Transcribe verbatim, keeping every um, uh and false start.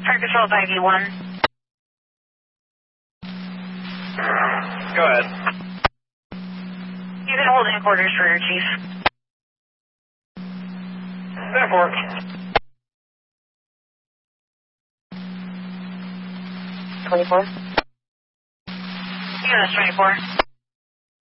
Fire Control five E one. Go ahead. You can hold in quarters for your chief. Therefore. twenty-four. Unit twenty-four.